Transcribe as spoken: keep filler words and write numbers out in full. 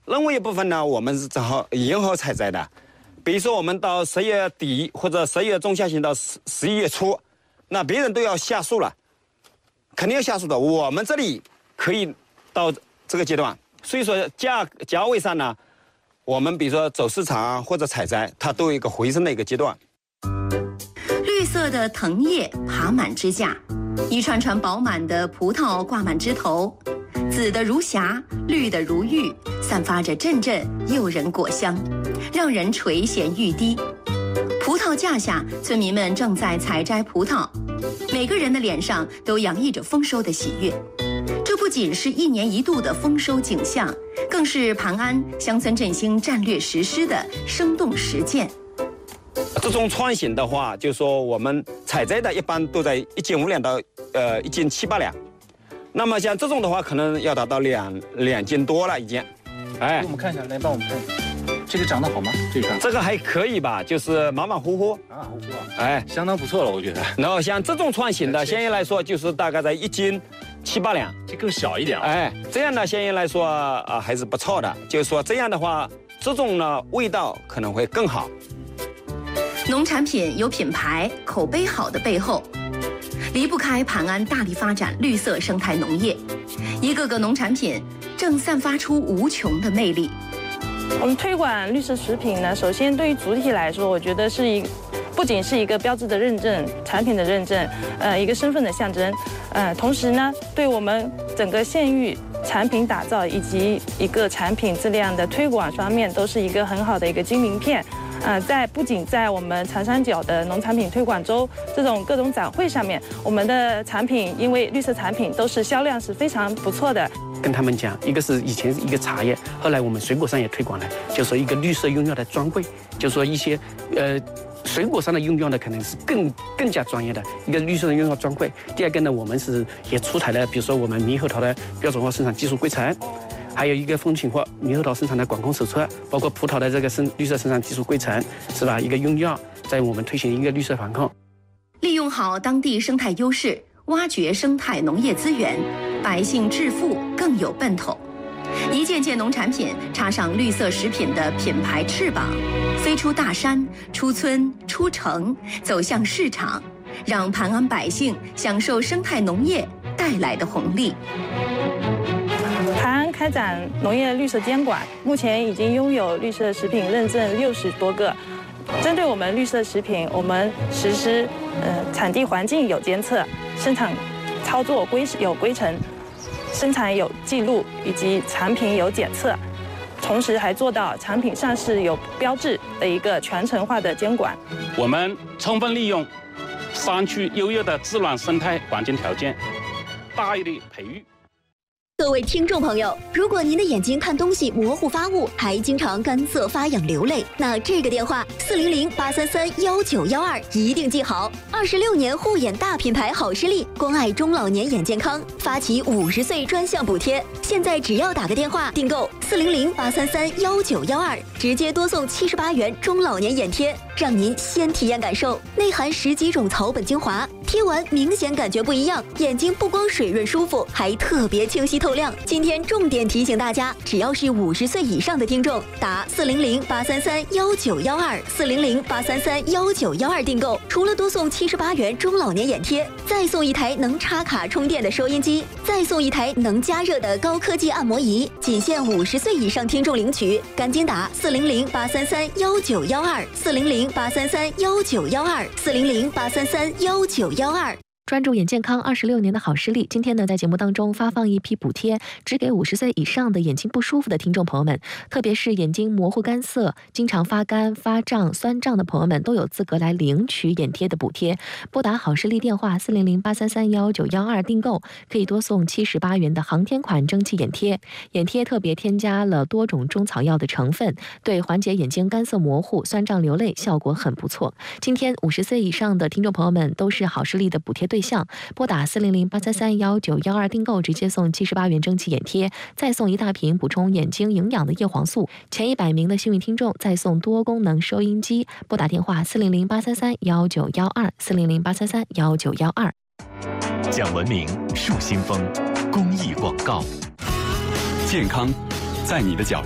任务一部分呢，我们是正好延后采摘的。比如说，我们到十月底或者十月中下旬到十十一月初，那别人都要下树了，肯定要下树的。我们这里可以到这个阶段，所以说价价位上呢，我们比如说走市场或者采摘，它都有一个回升的一个阶段。 绿色的藤叶爬满枝架，一串串饱满的葡萄挂满枝头，紫的如霞，绿的如玉，散发着阵阵诱人果香，让人垂涎欲滴。葡萄架下，村民们正在采摘葡萄，每个人的脸上都洋溢着丰收的喜悦。这不仅是一年一度的丰收景象，更是盘安乡村振兴战略实施的生动实践。 这种创新的话，就是说我们采摘的一般都在一斤五两到呃一斤七八两，那么像这种的话，可能要达到两两斤多了已经。 哎，我们看一下，来帮我们看一下，这个长得好吗？这个这个还可以吧，就是马马虎虎， 马马虎虎啊， 哎， 相当不错了，我觉得。 然后像这种创新的，现在来说就是大概在一斤七八两， 这更小一点啊。 哎，这样呢，现在来说啊、呃、还是不错的，就是说这样的话，这种呢味道可能会更好。 农产品有品牌、口碑好的背后，离不开盘安大力发展绿色生态农业。一个个农产品正散发出无穷的魅力。 我们推广绿色食品呢，首先对于主体来说，我觉得是一，不仅是一个标志的认证、产品的认证，呃，一个身份的象征，呃，同时呢，对我们整个县域产品打造以及一个产品质量的推广方面，都是一个很好的一个金名片。呃，在不仅在我们长三角的农产品推广周这种各种展会上面，我们的产品因为绿色产品都是销量是非常不错的。 跟他们讲，一个是以前是一个茶叶，后来我们水果上也推广了，就说一个绿色用药的专柜，就说一些呃水果上的用药呢，可能是更更加专业的一个绿色的用药专柜。第二个呢，我们是也出台了，比如说我们猕猴桃的标准化生产技术规程。还有一个风情或猕猴桃生产的管控手册，包括葡萄的这个生绿色生产技术规程，是吧？一个用药，在我们推行一个绿色防控， 利用好当地生态优势，挖掘生态农业资源，百姓致富更有奔头。一件件农产品插上绿色食品的品牌翅膀，飞出大山，出村出城，走向市场，让盘安百姓享受生态农业带来的红利。 盘安开展农业绿色监管，目前已经拥有绿色食品认证六十多个。针对我们绿色食品，我们实施呃产地环境有监测，生产操作规有规程，生产有记录，以及产品有检测，同时还做到产品上市有标志的一个全程化的监管。 我们充分利用山区优越的自然生态环境条件，大力培育。 各位听众朋友，如果您的眼睛看东西模糊发雾，还经常干涩发痒流泪，那这个电话四零零八三三幺九幺二一定记好。二十六年护眼大品牌好视力，关爱中老年眼健康，发起五十岁专项补贴，现在只要打个电话订购四零零八三三幺九幺二，直接多送七十八元中老年眼贴，让您先体验感受，内含十几种草本精华，贴完明显感觉不一样，眼睛不光水润舒服，还特别清晰透亮。今天重点提醒大家，只要是五十岁以上的听众，打四零零八三三幺九幺二四零零八三三幺九幺二订购，除了多送七十八元中老年眼贴，再送一台能插卡充电的收音机，再送一台能加热的高科技按摩仪，仅限五十岁以上听众领取，赶紧打四零零八三三幺九幺二四零零八三三幺九幺二四零零八三三幺九幺二。 专注眼健康二十六年的好视力，今天呢，在节目当中发放一批补贴，只给五十岁以上的眼睛不舒服的听众朋友们，特别是眼睛模糊干涩、经常发干、发胀、酸胀的朋友们，都有资格来领取眼贴的补贴。拨打好视力电话四零零八三三幺九幺二订购，可以多送七十八元的航天款蒸汽眼贴。眼贴特别添加了多种中草药的成分，对缓解眼睛干涩模糊、酸胀流泪效果很不错。今天五十岁以上的听众朋友们都是好视力的补贴对象，拨打四零零八三三幺九幺二订购，直接送七十八元蒸汽眼贴，再送一大瓶补充眼睛营养的叶黄素。前一百名的幸运听众再送多功能收音机。拨打电话四零零八三三幺九幺二四零零八三三幺九幺二。 讲文明树新风公益广告，健康在你的脚